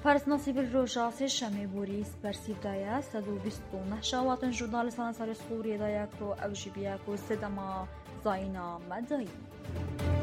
پارێزناسی ڕۆژە سێشەمێ بوریس بەرسیدایە 129 شەواتن ژورنالیستانە سەر سووریەدایە کۆ ئەو ژیبیە کۆ سێدەما زاینا مەدایی